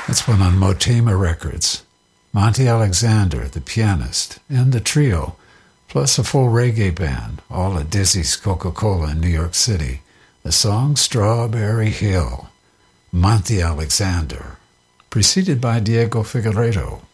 That's one on Motema Records. Monty Alexander, the pianist, and the trio, plus a full reggae band, all at Dizzy's Coca-Cola in New York City. The song Strawberry Hill, Monty Alexander, preceded by Diego Figueiredo.